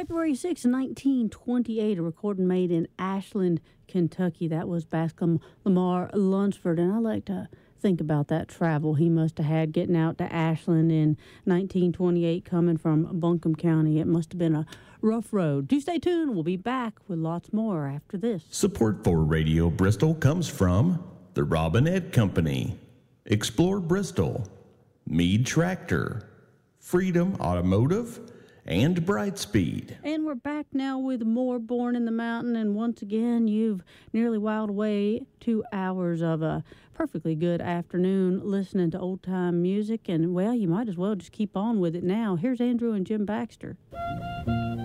February 6, 1928, a recording made in Ashland, Kentucky. That was Bascom Lamar Lunsford. And I like to think about that travel he must have had getting out to Ashland in 1928 coming from Buncombe County. It must have been a rough road. Do stay tuned. We'll be back with lots more after this. Support for Radio Bristol comes from the Robinette Company, Explore Bristol, Meade Tractor, Freedom Automotive, and Brightspeed. And we're back now with more Born in the Mountain. And once again, you've nearly whiled away 2 hours of a perfectly good afternoon listening to old-time music. And, well, you might as well just keep on with it now. Here's Andrew and Jim Baxter.